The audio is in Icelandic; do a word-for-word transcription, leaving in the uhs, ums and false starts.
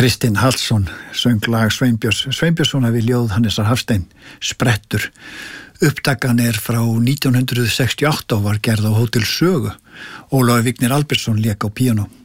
Kristinn Hallsson söng lag Sveinbjörns Sveinbjörnssonar við ljóð Hannesar Hafstein, Sprettur. Upptakan er frá nítján hundruð sextíu og átta og var gerð á Hótel Sögu. Ólafur Vignir Albertsson lék á píanó.